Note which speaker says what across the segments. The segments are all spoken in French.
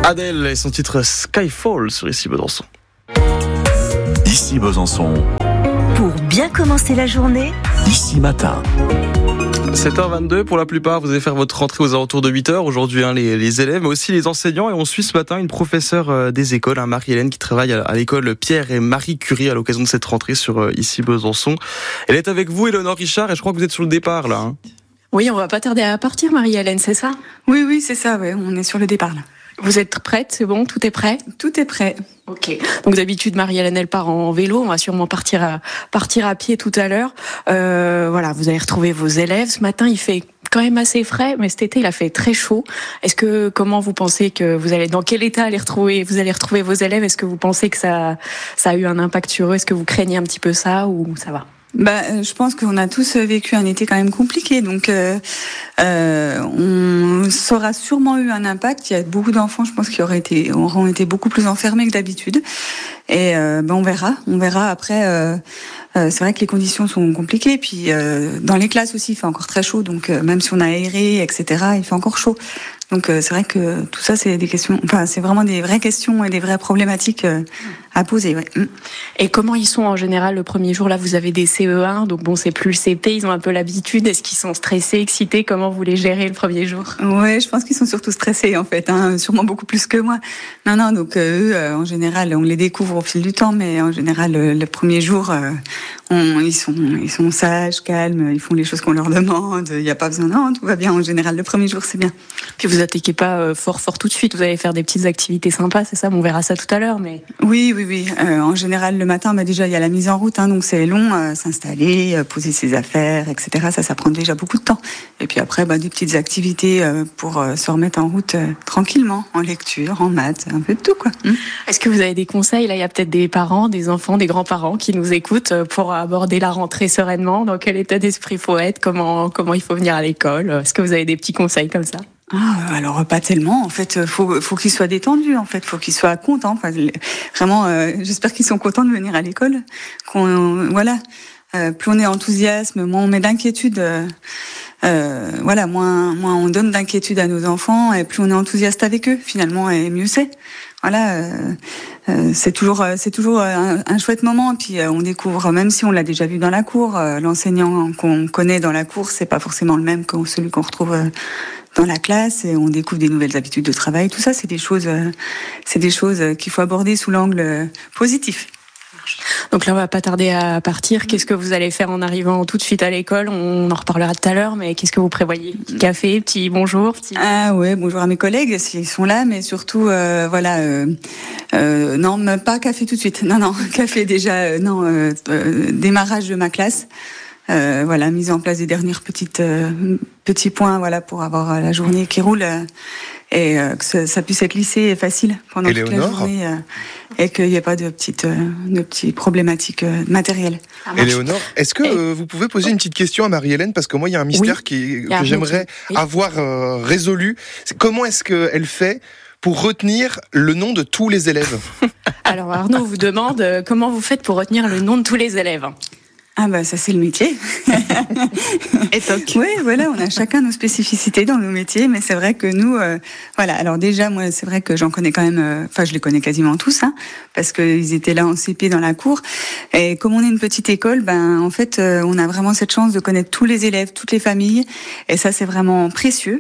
Speaker 1: Adèle et son titre Skyfall sur Ici Besançon.
Speaker 2: Ici Besançon.
Speaker 3: Pour bien commencer la journée,
Speaker 2: Ici Matin.
Speaker 1: 7h22 pour la plupart, vous allez faire votre rentrée aux alentours de 8h aujourd'hui, les élèves mais aussi les enseignants, et on suit ce matin une professeure des écoles, Marie-Hélène, qui travaille à l'école Pierre et Marie Curie à l'occasion de cette rentrée sur Ici Besançon. Elle est avec vous, Éléonore Richard, et je crois que vous êtes sur le départ là.
Speaker 4: Oui, on va pas tarder à partir, Marie-Hélène, c'est ça ?
Speaker 5: Oui, c'est ça, ouais, on est sur le départ là.
Speaker 4: Vous êtes prête, c'est bon, tout est prêt ?
Speaker 5: Tout est prêt.
Speaker 4: Ok. Donc d'habitude, Marie-Hélène, elle part en vélo. On va sûrement partir à pied tout à l'heure. Voilà, vous allez retrouver vos élèves. Ce matin, il fait quand même assez frais, mais cet été, il a fait très chaud. Comment vous pensez que dans quel état vous allez retrouver vos élèves ? Est-ce que vous pensez que ça a eu un impact sur eux ? Est-ce que vous craignez un petit peu ça ou ça va ?
Speaker 5: Je pense qu'on a tous vécu un été quand même compliqué, donc on aura sûrement eu un impact. Il y a beaucoup d'enfants, je pense, qui auront été beaucoup plus enfermés que d'habitude. Et on verra après. C'est vrai que les conditions sont compliquées, puis dans les classes aussi, il fait encore très chaud, donc même si on a aéré, etc., il fait encore chaud. Donc c'est vrai que tout ça, c'est des questions. Enfin, c'est vraiment des vraies questions et des vraies problématiques à poser. Ouais.
Speaker 4: Et comment ils sont en général le premier jour ? Là, vous avez des CE1, donc bon, c'est plus le CP. Ils ont un peu l'habitude. Est-ce qu'ils sont stressés, excités ? Comment vous les gérez le premier jour ?
Speaker 5: Ouais, je pense qu'ils sont surtout stressés en fait, sûrement beaucoup plus que moi. Non, donc eux, en général, on les découvre au fil du temps, mais en général, le premier jour, ils sont sages, calmes, ils font les choses qu'on leur demande. Il n'y a pas besoin, non, tout va bien. En général, le premier jour, c'est bien.
Speaker 4: Puis vous attaquez pas fort tout de suite. Vous allez faire des petites activités sympas, c'est ça ? On verra ça tout à l'heure, mais.
Speaker 5: Oui. En général, le matin, déjà, il y a la mise en route, donc c'est long, s'installer, poser ses affaires, etc. Ça prend déjà beaucoup de temps. Et puis après, des petites activités pour se remettre en route tranquillement, en lecture, en maths, un peu de tout, quoi.
Speaker 4: Est-ce que vous avez des conseils ? Là, il y a peut-être des parents, des enfants, des grands-parents qui nous écoutent pour aborder la rentrée sereinement. Dans quel état d'esprit faut être ? Comment il faut venir à l'école ? Est-ce que vous avez des petits conseils comme ça ?
Speaker 5: Alors pas tellement. En fait, faut qu'ils soient détendus. En fait, faut qu'ils soient contents. Enfin, vraiment, j'espère qu'ils sont contents de venir à l'école. Plus on est enthousiasme, moins on met d'inquiétude. Moins on donne d'inquiétude à nos enfants, et plus on est enthousiaste avec eux, finalement, et mieux c'est. C'est toujours un chouette moment. Et puis on découvre, même si on l'a déjà vu dans la cour, l'enseignant qu'on connaît dans la cour, c'est pas forcément le même que celui qu'on retrouve dans la classe, et on découvre des nouvelles habitudes de travail. Tout ça, c'est des choses qu'il faut aborder sous l'angle positif.
Speaker 4: Donc là, on va pas tarder à partir. Qu'est-ce que vous allez faire en arrivant tout de suite à l'école ? On en reparlera tout à l'heure, mais qu'est-ce que vous prévoyez ? Petit café, petit bonjour,
Speaker 5: Bonjour à mes collègues s'ils sont là, mais surtout, non, même pas café tout de suite. Non, café déjà, démarrage de ma classe. Mise en place des dernières petits points, pour avoir la journée qui roule et que ça puisse être lissé et facile pendant toute la journée et qu'il n'y ait pas de petites problématiques matérielles.
Speaker 6: Éléonore, est-ce que vous pouvez poser une petite question à Marie-Hélène, parce que moi il y a un mystère que j'aimerais avoir résolu. Comment est-ce qu'elle fait pour retenir le nom de tous les élèves ?
Speaker 4: Alors Arnaud vous demande comment vous faites pour retenir le nom de tous les élèves.
Speaker 5: Ça c'est le métier.
Speaker 4: Et toc.
Speaker 5: Oui, on a chacun nos spécificités dans nos métiers, mais c'est vrai que nous, alors déjà, moi, c'est vrai que j'en connais quand même, je les connais quasiment tous, parce qu'ils étaient là en CP dans la cour. Et comme on est une petite école, en fait, on a vraiment cette chance de connaître tous les élèves, toutes les familles, et ça, c'est vraiment précieux.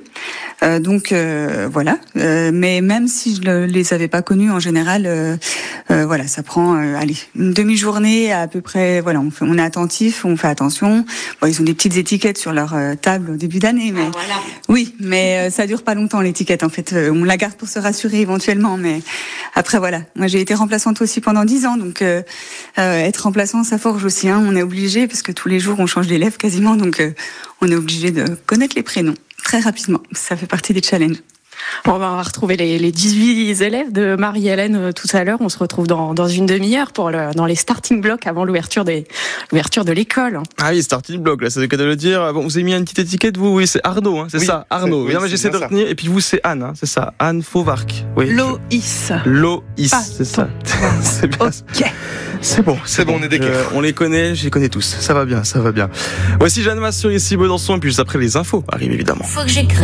Speaker 5: Mais même si je les avais pas connus en général, ça prend, une demi-journée à peu près. On est attentif, on fait attention. Ils ont des petites étiquettes sur leur table au début d'année, mais oui, mais ça dure pas longtemps l'étiquette. En fait, on la garde pour se rassurer éventuellement, mais après Moi, j'ai été remplaçante aussi pendant 10 ans, donc être remplaçant, ça forge aussi. On est obligé, parce que tous les jours on change d'élève quasiment, donc on est obligé de connaître les prénoms très rapidement. Ça fait partie des challenges.
Speaker 4: On va retrouver les 18 élèves de Marie-Hélène tout à l'heure. On se retrouve dans une demi-heure dans les starting blocks avant l'ouverture de l'école.
Speaker 1: Ah oui, starting block, là, c'est le cas de le dire. Bon, vous avez mis une petite étiquette, vous ? Oui, c'est Arnaud, c'est ça, Arnaud. Non, mais j'essaie de retenir. Et puis vous, c'est Anne, c'est ça, Anne Fauvarc. Oui.
Speaker 7: Loïs,
Speaker 1: c'est ça. C'est bien.
Speaker 7: Ok.
Speaker 6: C'est bon, on est d'équerre.
Speaker 1: On les connaît, je les connais tous. Ça va bien. Voici Jeanne Masse sur Ici Besançon, et puis juste après les infos arrivent évidemment.
Speaker 3: faut que j'écrive.